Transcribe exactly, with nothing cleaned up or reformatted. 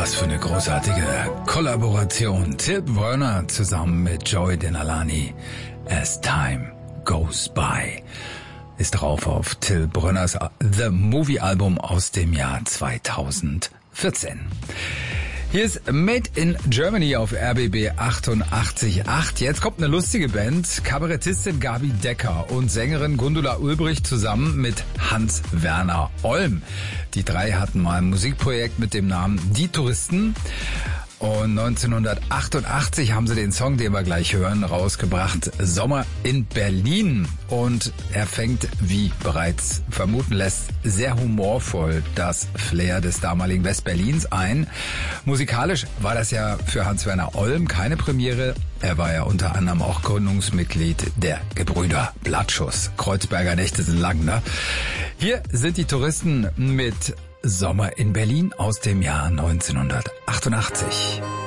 Was für eine großartige Kollaboration. Till Brönner zusammen mit Joey Denalani. As Time Goes By ist drauf auf Till Brönners The Movie Album aus dem Jahr zweitausendvierzehn. Hier ist Made in Germany auf R B B achtundachtzig Komma acht. Jetzt kommt eine lustige Band. Kabarettistin Gabi Decker und Sängerin Gundula Ulbricht zusammen mit Hans-Werner Olm. Die drei hatten mal ein Musikprojekt mit dem Namen Die Touristen. Und neunzehnhundertachtundachtzig haben sie den Song, den wir gleich hören, rausgebracht. Sommer in Berlin. Und er fängt, wie bereits vermuten lässt, sehr humorvoll das Flair des damaligen Westberlins ein. Musikalisch war das ja für Hans-Werner Olm keine Premiere. Er war ja unter anderem auch Gründungsmitglied der Gebrüder Blattschuss. Kreuzberger Nächte sind lang, ne? Hier sind die Touristen mit Sommer in Berlin aus dem Jahr neunzehnhundertachtundachtzig.